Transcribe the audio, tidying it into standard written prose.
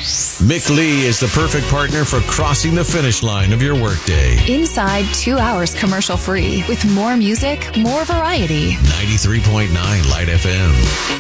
Mick Lee is the perfect partner for crossing the finish line of your workday. Inside 2 hours commercial free with more music, more variety. 93.9 Light FM.